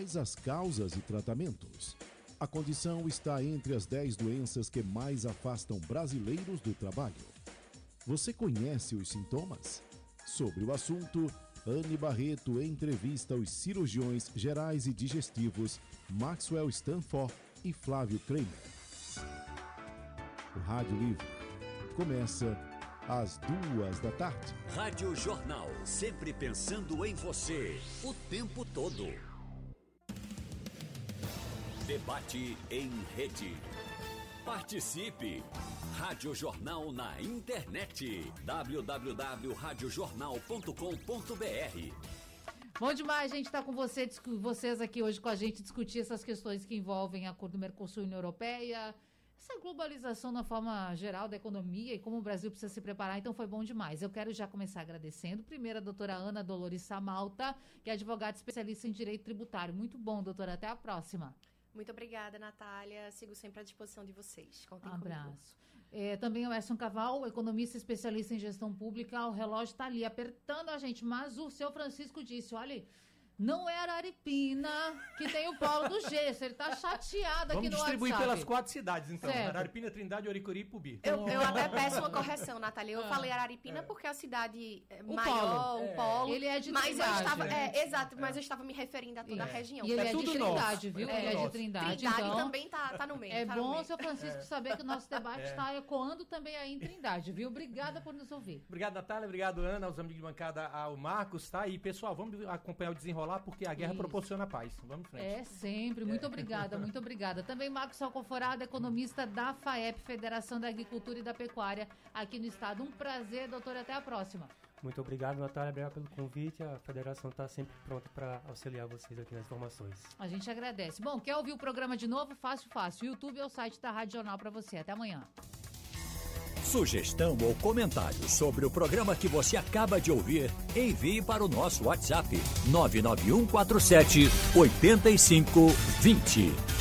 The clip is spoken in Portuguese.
quais as causas e tratamentos. A condição está entre as 10 doenças que mais afastam brasileiros do trabalho. Você conhece os sintomas? Sobre o assunto, Anne Barreto entrevista os cirurgiões gerais e digestivos Maxwell Stanford e Flávio Kramer. O Rádio Livre começa às 14h. Rádio Jornal, sempre pensando em você, o tempo todo. Debate em rede. Participe! Rádio Jornal na internet. www.radiojornal.com.br. Bom demais, a gente está com vocês aqui hoje com a gente discutir essas questões que envolvem a acordo do Mercosul e União Europeia, essa globalização na forma geral da economia e como o Brasil precisa se preparar, então foi bom demais. Eu quero já começar agradecendo, primeiro a doutora Ana Dolores Samalta, que é advogada especialista em direito tributário. Muito bom, doutora, até a próxima. Muito obrigada, Natália. Sigo sempre à disposição de vocês. Contem abraço. Também o Edson Caval, economista especialista em gestão pública. O relógio está ali apertando a gente, mas o seu Francisco disse, olha, não é Araripina que tem o polo do gesso. Ele está chateado aqui no WhatsApp. Vamos distribuir pelas 4 cidades, então. Certo. Araripina, Trindade, Oricuri e Pubi. Eu até peço uma correção, Natália. Eu falei Araripina porque é a cidade maior, o polo. Ele é de mas Trindade. Eu estava, exato, mas eu estava me referindo a toda a região. E ele é de tudo Trindade, nosso. viu? Ele é de Trindade. Trindade então, também tá no meio. É tá bom, meio. seu Francisco, saber que o nosso debate está ecoando também aí em Trindade, viu? Obrigada por nos ouvir. Obrigado, Natália. Obrigado, Ana, aos amigos de bancada, ao Marcos, tá? E, pessoal, vamos acompanhar o desenrolar, porque a guerra proporciona paz. Vamos em frente. É, sempre. Muito obrigada, muito obrigada. Também Marcos Alcoforado, economista da FAEP, Federação da Agricultura e da Pecuária, aqui no estado. Um prazer, doutora. Até a próxima. Muito obrigado, Natália. Obrigado pelo convite. A federação está sempre pronta para auxiliar vocês aqui nas informações. A gente agradece. Bom, quer ouvir o programa de novo? Fácil. O YouTube é o site da Rádio Jornal para você. Até amanhã. Sugestão ou comentário sobre o programa que você acaba de ouvir, envie para o nosso WhatsApp 99147 8520.